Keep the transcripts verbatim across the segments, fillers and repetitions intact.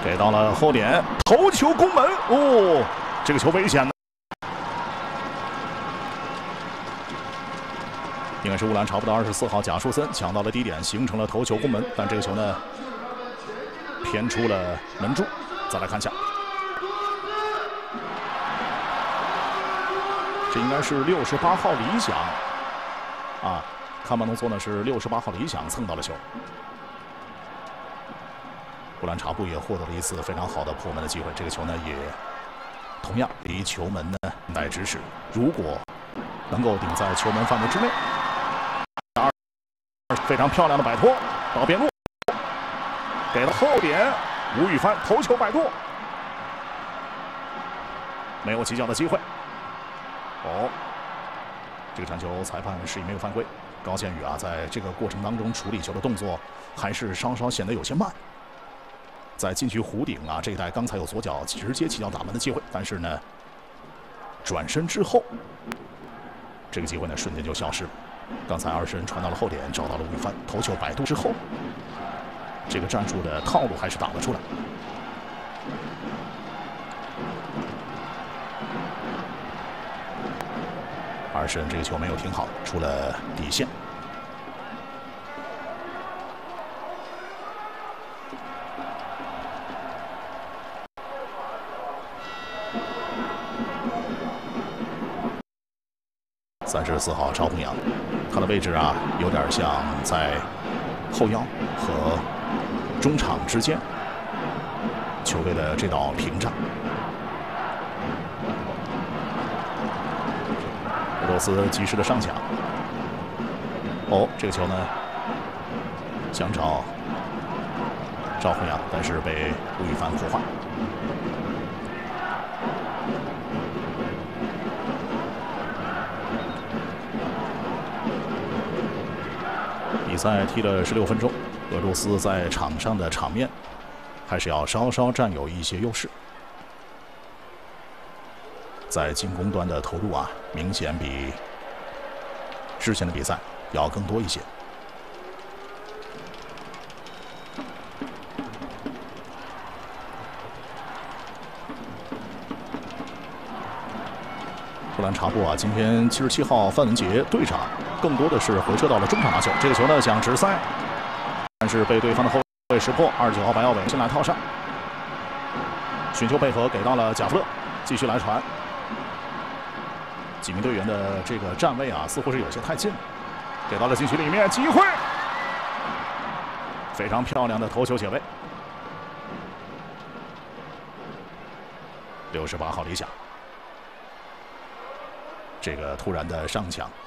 给到了后点，头球攻门哦，这个球危险呢。应该是乌兰察布的二十四号贾树森抢到了低点，形成了头球攻门，但这个球呢偏出了门柱。再来看一下，这应该是六十八号理想啊，看板动作呢是六十八号理想蹭到了球。乌兰察布也获得了一次非常好的破门的机会，这个球呢也同样离球门呢待指使，如果能够顶在球门范围之内，非常漂亮的摆脱到边路，给了后点，吴宇帆头球摆渡，没有起脚的机会。哦，这个传球裁判示意没有犯规。高建宇啊，在这个过程当中处理球的动作还是稍稍显得有些慢。在禁区弧顶啊这一带，刚才有左脚直接起脚打门的机会，但是呢，转身之后，这个机会呢瞬间就消失了。刚才二十人传到了后点，找到了吴宇帆，头球摆渡之后，这个战术的套路还是打了出来。二十人这个球没有停好，出了底线。三十四号赵鹏阳，他的位置啊有点像在后腰和中场之间球队的这道屏障。俄罗斯及时的上抢，哦，这个球呢想找赵鹏阳，但是被吴宇帆破坏。比赛踢了十六分钟，俄罗斯在场上的场面还是要稍稍占有一些优势，在进攻端的投入啊，明显比之前的比赛要更多一些。乌兰察布啊，今天七十七号范文杰队长更多的是回撤到了中场拿球，这个球呢想直塞，但是被对方的后卫识破。二十九号白耀伟先来套上，寻求配合，给到了贾弗勒，继续来传。几名队员的这个站位啊，似乎是有些太近了，给到了禁区里面，机会，非常漂亮的头球解围。六十八号理想。这个突然的上抢，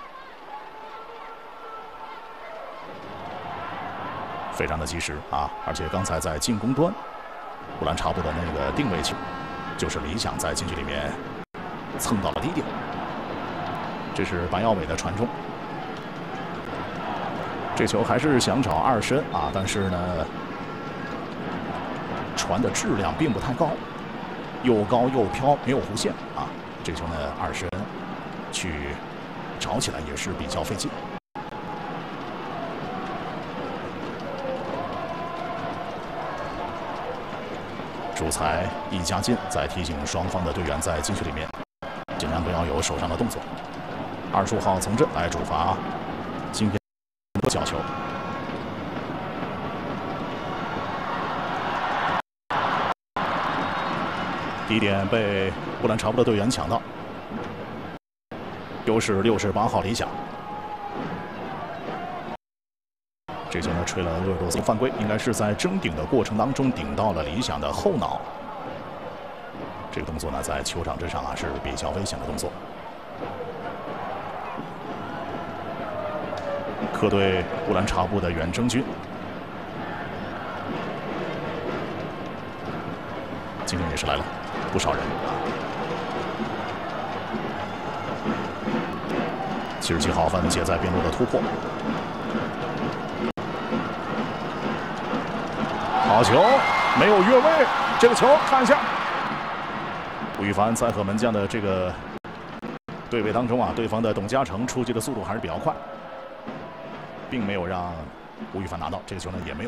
非常的及时啊！而且刚才在进攻端，乌兰察布的那个定位球，就是理想在禁区里面蹭到了低点。这是白耀伟的传中，这球还是想找二身啊，但是呢，传的质量并不太高，又高又飘，没有弧线啊。这球呢，二身去找起来也是比较费劲。主裁易家劲在提醒双方的队员在禁区里面尽量不要有手上的动作。二十五号从这来主罚今天的角球。低点被乌兰察布的队员抢到，又是六十八号理想。这球呢吹了鄂尔多斯犯规，应该是在争顶的过程当中顶到了理想的后脑。这个动作呢，在球场之上啊是比较危险的动作。客队乌兰察布的远征军，今天也是来了不少人啊。七十七号范文杰在边路的突破，好球，没有越位。这个球看一下，吴宇凡在和门将的这个对位当中啊，对方的董嘉诚出击的速度还是比较快，并没有让吴宇凡拿到这个球呢，也没有。